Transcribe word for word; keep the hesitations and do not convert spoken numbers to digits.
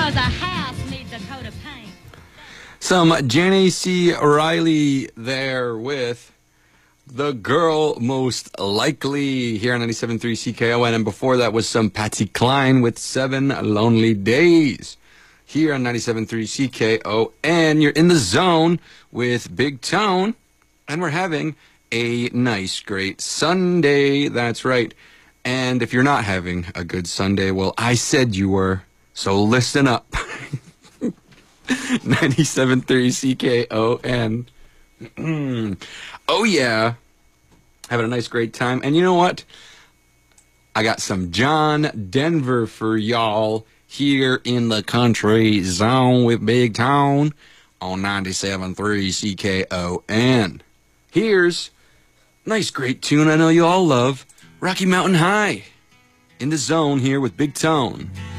Because a house needs a coat of paint. Some Jenny C. Riley there with The Girl Most Likely here on ninety-seven point three C K O N. And before that was some Patsy Cline with Seven Lonely Days here on ninety-seven point three C K O N. You're in the zone with Big Tone, and we're having a nice, great Sunday. That's right. And if you're not having a good Sunday, well, I said you were, so listen up. ninety-seven point three C K O N. Oh, yeah. Having a nice, great time. And you know what? I got some John Denver for y'all here in the country zone with Big Tone on ninety-seven point three C K O N. Here's a nice, great tune I know you all love, Rocky Mountain High. In the zone here with Big Tone.